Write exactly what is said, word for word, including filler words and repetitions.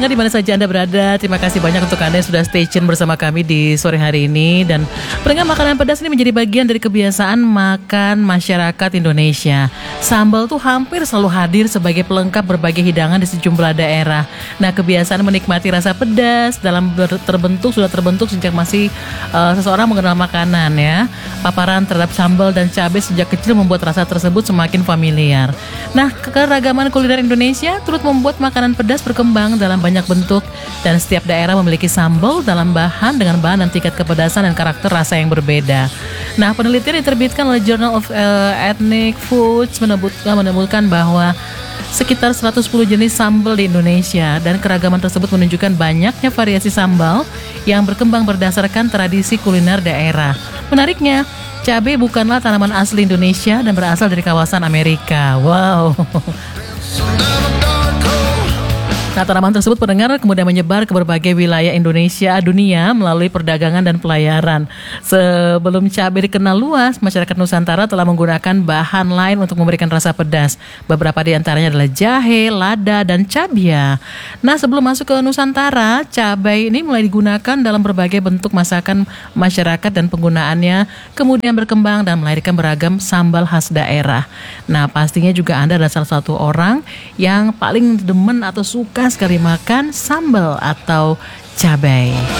pendengar di mana saja Anda berada, terima kasih banyak untuk Anda yang sudah stay tune bersama kami di sore hari ini. Dan pendengar, makanan pedas ini menjadi bagian dari kebiasaan makan masyarakat Indonesia. Sambal tuh hampir selalu hadir sebagai pelengkap berbagai hidangan di sejumlah daerah. Nah, kebiasaan menikmati rasa pedas dalam ber- terbentuk sudah terbentuk sejak masih uh, seseorang mengenal makanan ya. Paparan terhadap sambal dan cabai sejak kecil membuat rasa tersebut semakin familiar. Nah, keragaman kuliner Indonesia turut membuat makanan pedas berkembang dalam banyak bentuk, dan setiap daerah memiliki sambal dalam bahan dengan bahan dan tingkat kepedasan dan karakter rasa yang berbeda. Nah, penelitian diterbitkan oleh Journal of uh, Ethnic Foods menyebutkan, menemukan bahwa sekitar seratus sepuluh jenis sambal di Indonesia, dan keragaman tersebut menunjukkan banyaknya variasi sambal yang berkembang berdasarkan tradisi kuliner daerah. Menariknya, cabai bukanlah tanaman asli Indonesia dan berasal dari kawasan Amerika. Wow. Nah, tanaman tersebut pendengar kemudian menyebar ke berbagai wilayah Indonesia dunia melalui perdagangan dan pelayaran. Sebelum cabai dikenal luas, masyarakat Nusantara telah menggunakan bahan lain untuk memberikan rasa pedas. Beberapa di antaranya adalah jahe, lada, dan cabia. Nah, sebelum masuk ke Nusantara, cabai ini mulai digunakan dalam berbagai bentuk masakan masyarakat, dan penggunaannya kemudian berkembang dan melahirkan beragam sambal khas daerah. Nah, pastinya juga Anda adalah salah satu orang yang paling demen atau suka sekali makan sambal atau cabai.